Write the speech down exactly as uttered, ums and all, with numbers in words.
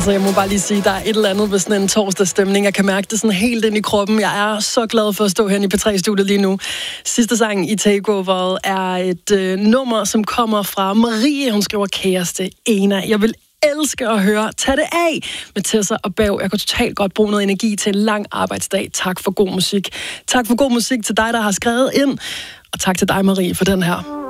Altså, jeg må bare lige sige, der er et eller andet ved sådan en torsdagsstemning. Jeg kan mærke det sådan helt ind i kroppen. Jeg er så glad for at stå her i P tre-studiet lige nu. Sidste sang i Takeover er et øh, nummer, som kommer fra Marie. Hun skriver kæreste Ena. Jeg vil elske at høre Tag det af med Tessa og Bav. Jeg kunne totalt godt bruge noget energi til en lang arbejdsdag. Tak for god musik. Tak for god musik til dig, der har skrevet ind. Og tak til dig, Marie, for den her.